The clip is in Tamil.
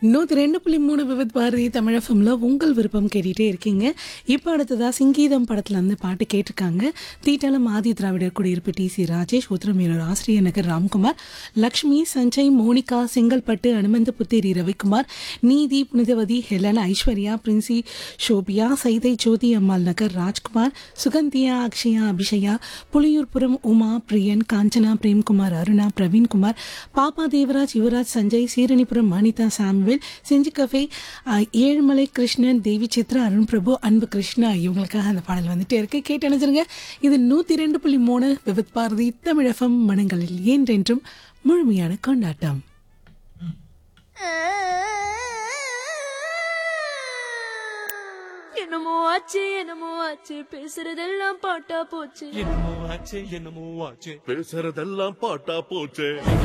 102.3 விவித் பாரதி தமிழ் எஃப்எம்ல உங்கள் விருப்பம் கேட்டுட்டே இருக்கீங்க. இப்போ அடுத்ததா சிங்கீதம் படத்துல இருந்து பாட்டு கேட்டிருக்காங்க. தீட்டாளம் ஆதி திராவிடர் குடியிருப்பு டி.சி. ராஜேஷ், உத்திரமேரூர் ஆசிரியர் நகர் ராம்குமார், லக்ஷ்மி, சஞ்சய், மோனிகா, செங்கல்பட்டு அனுமந்தபுத்தேரி ரவிக்குமார், நீதி, புனிதவதி, ஹெலன், ஐஸ்வர்யா, பிரின்சி, ஷோபியா, சைதை, ஜோதி அம்மாள் நகர் ராஜ்குமார், சுகந்தியா, அக்ஷயா, அபிஷயா, புலியூர்புரம் உமா, பிரியன், காஞ்சனா, பிரேம்குமார், அருணா, பிரவீன்குமார், பாப்பா, தேவராஜ், யுவராஜ், சஞ்சய், சீரணிபுரம் அனிதா, சாமுவேல், செஞ்சி கஃபே, ஏழுமலை கிருஷ்ணன், தேவி சித்ரா, அருண் பிரபு, அன்பு கிருஷ்ணா, இவங்களுக்காக அந்த பாடல் வந்துட்டே இருக்கு. கேட்டு அணைச்சிருங்க. இது 102.3 விவித் பாரதி தமிழ் எஃப்எம், மனங்களில் என்றென்றும் முழுமையான கொண்டாட்டம். என்னமோ ஆச்சு பேசுறதெல்லாம் பாட்டா போச்சு. என்னமோ ஆச்சு பேசுறதெல்லாம் பாட்டா போச்சு.